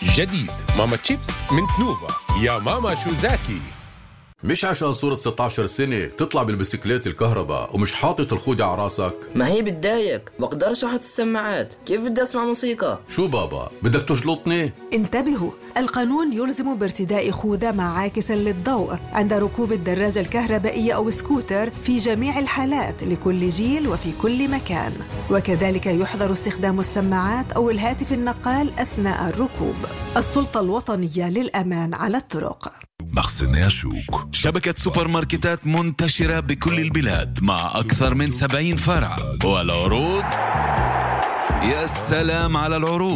جديد ماما تشيبس من تنوفا. يا ماما شو زاكي. مش عشان صورة 16 سنة تطلع بالبسكليت الكهرباء ومش حاطط الخودة على راسك. ما هي بتضايق، بقدرش احط السماعات، كيف بدي اسمع موسيقى؟ شو بابا بدك تجلطني؟ انتبهوا، القانون يلزم بارتداء خوذة مع عاكس للضوء عند ركوب الدراجة الكهربائية أو سكوتر في جميع الحالات لكل جيل وفي كل مكان، وكذلك يحظر استخدام السماعات أو الهاتف النقال أثناء الركوب. السلطة الوطنية للأمان على الطرق. مخزن شوك، شبكة سوبر ماركتات منتشرة بكل البلاد مع أكثر من 70 فرع، والعروض يا سلام على العروض.